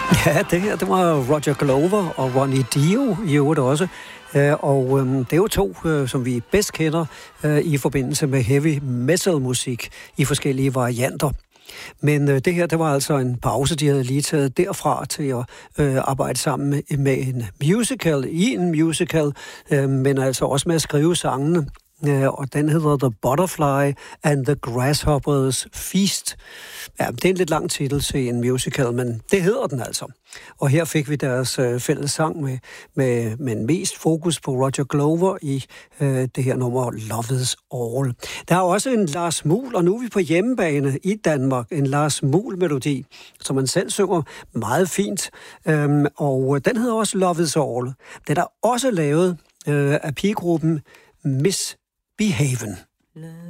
Ja, det her, det var Roger Glover og Ronnie Dio i øvrigt også. Og det er jo to, som vi bedst kender i forbindelse med heavy metal-musik i forskellige varianter. Men det her, det var altså en pause, de havde lige taget derfra til at arbejde sammen med en musical, men altså også med at skrive sangene. Og den hedder The Butterfly and the Grasshopper's Feast. Ja, det er en lidt lang titel til en musical, men det hedder den altså. Og her fik vi deres fælles sang med mest fokus på Roger Glover i det her nummer Love is All. Der er også en Lars Muhl, og nu er vi på hjemmebane i Danmark, en Lars Muhl-melodi, som man selv synger meget fint. Og den hedder også Love is All. Den er også lavet af pigegruppen Misbehaven.